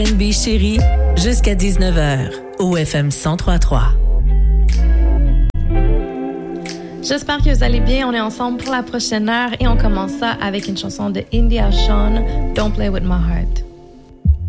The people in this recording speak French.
NB Chérie, jusqu'à 19h, au FM 103.3. J'espère que vous allez bien. On est ensemble pour la prochaine heure et on commence ça avec une chanson de India Shawn, Don't Play With My Heart.